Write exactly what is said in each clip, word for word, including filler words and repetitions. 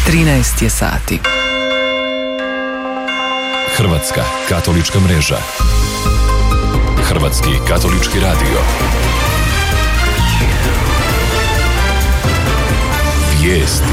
trinaest je sati. Hrvatska katolička mreža. Hrvatski katolički radio. Vijesti.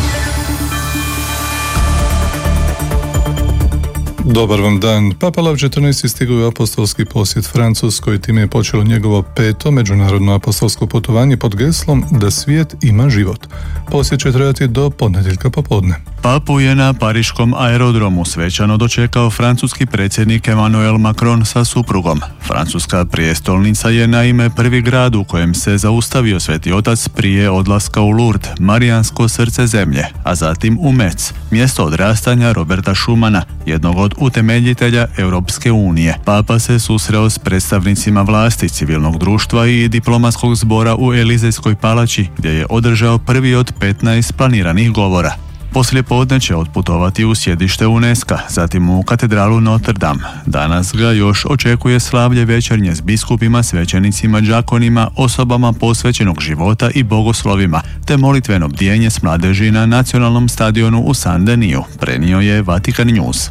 Dobar vam dan. Papa Lav četrnaesti stigao je apostolski posjet Francuskoj, time je počelo njegovo peto međunarodno apostolsko putovanje pod geslom da svijet ima život. Posjet će trajati do ponedjeljka popodne. Papu je na pariškom aerodromu svečano dočekao francuski predsjednik Emmanuel Macron sa suprugom. Francuska prijestolnica je naime prvi grad u kojem se zaustavio Sveti Otac prije odlaska u Lourdes, Marijansko srce zemlje, a zatim u Metz, mjesto odrastanja Roberta Schumana, jednog od utemeljitelja Europske unije. Papa se susreo s predstavnicima vlasti, civilnog društva i diplomatskog zbora u Elizejskoj palači, gdje je održao prvi od petnaest planiranih govora. Poslije podne će otputovati u sjedište UNESCO, zatim u katedralu Notre Dame. Danas ga još očekuje slavlje večernje s biskupima, svećenicima, đakonima, osobama posvećenog života i bogoslovima, te molitveno bdijenje s mladeži na nacionalnom stadionu u Saint-Denis, prenio je Vatican News.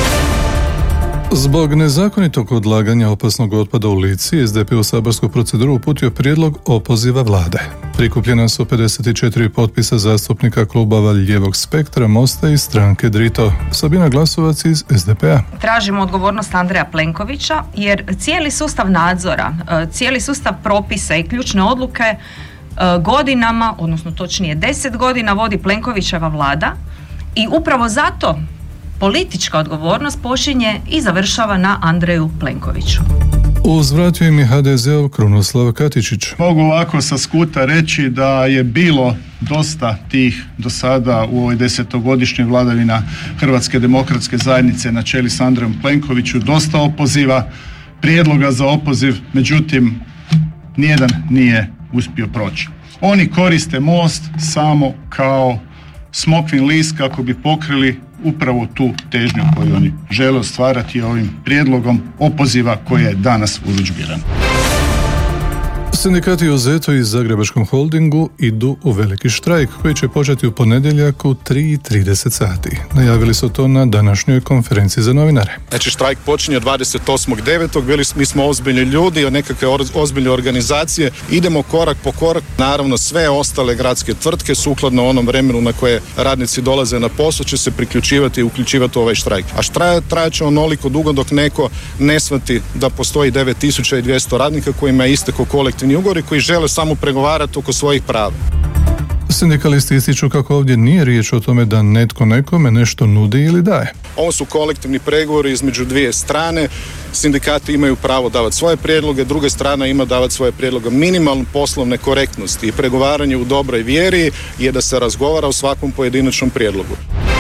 Zbog nezakonitog odlaganja opasnog otpada u Lici, es de pe u saborsku proceduru uputio prijedlog opoziva vlade. Prikupljena su pedeset četiri potpisa zastupnika klubova Lijevog spektra, Mosta i stranke Drito. Sabina Glasovac iz es de pe a. Tražimo odgovornost Andreja Plenkovića jer cijeli sustav nadzora, cijeli sustav propisa i ključne odluke godinama, odnosno točnije deset godina vodi Plenkovićeva vlada i upravo zato politička odgovornost počinje i završava na Andreju Plenkoviću. Uzvratio im je ha de zeov Krunoslav Katičić. Mogu ovako sa skuta reći da je bilo dosta tih do sada u ovoj desetogodišnjoj vladavina Hrvatske demokratske zajednice na čeli s Andrejom Plenkoviću, dosta opoziva, prijedloga za opoziv, međutim nijedan nije uspio proći. Oni koriste Most samo kao smokvin list kako bi pokrili upravo tu težnju koju oni žele ostvarati ovim prijedlogom opoziva koji je danas urudžbiran. Sindikati u Zetu i Zagrebačkom holdingu idu u veliki štrajk koji će početi u ponedjeljak u tri i trideset sati. Najavili su to na današnjoj konferenciji za novinare. Znači štrajk počinje dvadeset osmog devetog Bili mi smo ozbiljni ljudi, od nekakve ozbiljne organizacije. Idemo korak po korak. Naravno sve ostale gradske tvrtke sukladno onom vremenu na koje radnici dolaze na posao će se priključivati i uključivati u ovaj štrajk. A štrajk trajaće onoliko dugo dok neko ne shvati da postoji devet tisuća dvjesto radnika kojima je istekao kolektivni ugovori koji žele samo pregovarati oko svojih prava. Sindikalisti ističu kako ovdje nije riječ o tome da netko nekome nešto nudi ili daje. Ovo su kolektivni pregovori između dvije strane. Sindikati imaju pravo davati svoje prijedloge, druga strana ima davati svoje prijedloge. Minimalno poslovne korektnosti i pregovaranje u dobroj vjeri je da se razgovara o svakom pojedinačnom prijedlogu.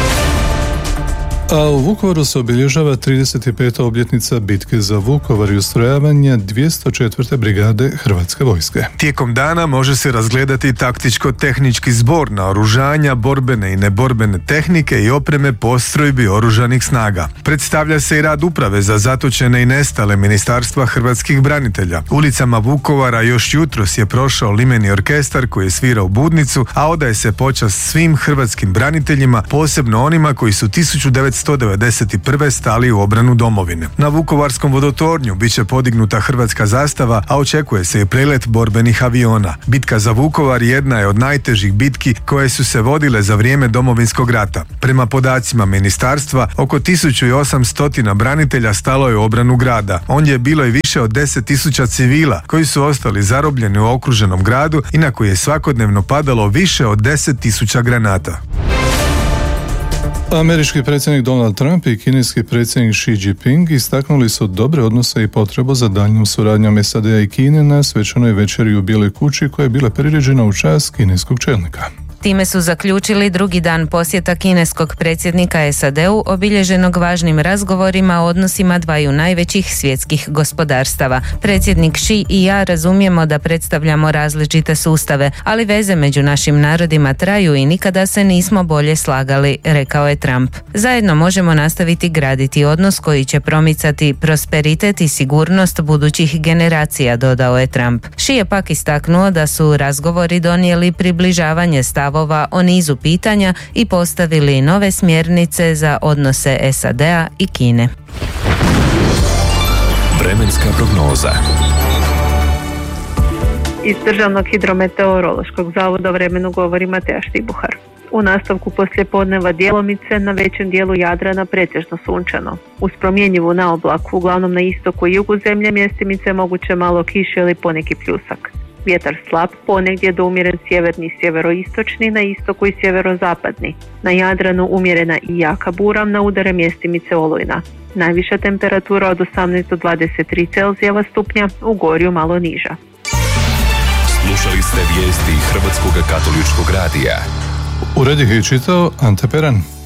A u Vukovaru se obilježava trideset peta obljetnica bitke za Vukovar i ustrojavanja dvjesto četvrte brigade Hrvatske vojske. Tijekom dana može se razgledati taktičko-tehnički zbor naoružanja, borbene i neborbene tehnike i opreme postrojbi oružanih snaga. Predstavlja se i rad uprave za zatočene i nestale Ministarstva hrvatskih branitelja. Ulicama Vukovara još jutros je prošao limeni orkestar koji je svirao budnicu, a odaje se počast svim hrvatskim braniteljima, posebno onima koji su tisuću devetsto devedeset prve stali u obranu domovine. Na Vukovarskom vodotornju bit će podignuta hrvatska zastava, a očekuje se i prelet borbenih aviona. Bitka za Vukovar jedna je od najtežih bitki koje su se vodile za vrijeme Domovinskog rata. Prema podacima ministarstva, oko tisuću osamsto branitelja stalo je u obranu grada. Ondje je bilo i više od deset tisuća civila koji su ostali zarobljeni u okruženom gradu i na koji je svakodnevno padalo više od deset tisuća granata. Američki predsjednik Donald Trump i kineski predsjednik Xi Jinping istaknuli su dobre odnose i potrebu za daljnjom suradnjom es a de a i Kine na svečanoj večeri u Bijeloj kući koja je bila priređena u čast kineskog čelnika. Time su zaključili drugi dan posjeta kineskog predsjednika es a de u obilježenog važnim razgovorima o odnosima dvaju najvećih svjetskih gospodarstava. Predsjednik Xi i ja razumijemo da predstavljamo različite sustave, ali veze među našim narodima traju i nikada se nismo bolje slagali, rekao je Trump. Zajedno možemo nastaviti graditi odnos koji će promicati prosperitet i sigurnost budućih generacija, dodao je Trump. Xi je pak istaknuo da su razgovori donijeli približavanje stavova stavova o nizu pitanja i postavili nove smjernice za odnose S A D-a i Kine. Vremenska prognoza. Iz Državnog hidrometeorološkog zavoda o vremenu govori Mateja Štibuhar. U nastavku poslijepodneva djelomice, na većem dijelu Jadrana pretežno sunčano. Uz promjenjivu naoblaku, uglavnom na istoku i jugu zemlje, mjestimice moguće malo kiše ili poneki pljusak. Vjetar slab, ponegdje do umjeren sjeverni i sjeveroistočni, na istoku i sjeverozapadni. Na Jadranu umjerena i jaka bura, na udare mjestimice olujna. Najviša temperatura od osamnaest do dvadeset tri Celzijeva stupnja, u Gorju malo niža. Slušali ste vijesti Hrvatskog katoličkog radija. Ured ih je čitao Ante Peran.